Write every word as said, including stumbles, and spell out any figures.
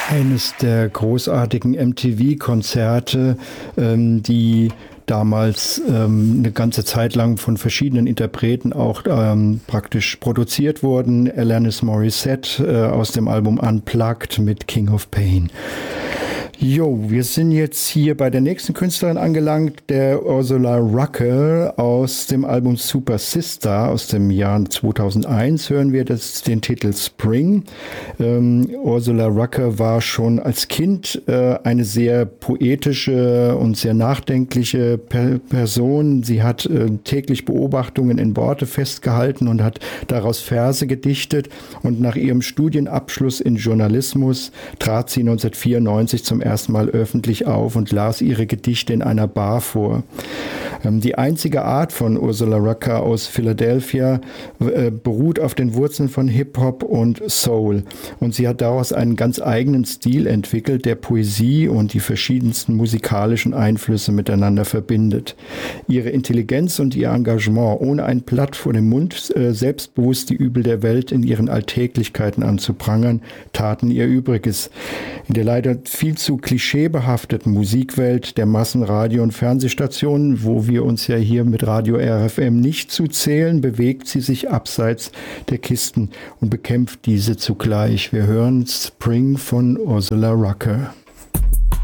eines der großartigen M T V-Konzerte, ähm, die damals ähm, eine ganze Zeit lang von verschiedenen Interpreten auch ähm, praktisch produziert wurden. Alanis Morissette äh, aus dem Album Unplugged mit King of Pain. Jo, wir sind jetzt hier bei der nächsten Künstlerin angelangt, der Ursula Rucker aus dem Album Super Sister aus dem Jahr zweitausendeins. Hören wir das, den Titel Spring. Ähm, Ursula Rucker war schon als Kind äh, eine sehr poetische und sehr nachdenkliche per Person. Sie hat äh, täglich Beobachtungen in Worte festgehalten und hat daraus Verse gedichtet. Und nach ihrem Studienabschluss in Journalismus trat sie neunzehnhundertvierundneunzig zum ersten Mal öffentlich auf und las ihre Gedichte in einer Bar vor. Die einzige Art von Ursula Rucker aus Philadelphia äh, beruht auf den Wurzeln von Hip-Hop und Soul. Und sie hat daraus einen ganz eigenen Stil entwickelt, der Poesie und die verschiedensten musikalischen Einflüsse miteinander verbindet. Ihre Intelligenz und ihr Engagement, ohne ein Blatt vor dem Mund, äh, selbstbewusst die Übel der Welt in ihren Alltäglichkeiten anzuprangern, taten ihr Übriges. In der leider viel zu klischeebehafteten Musikwelt der Massenradio- und Fernsehstationen, wo wir uns ja hier mit Radio R F M nicht zuzählen, bewegt sie sich abseits der Kisten und bekämpft diese zugleich. Wir hören Spring von Ursula Rucker.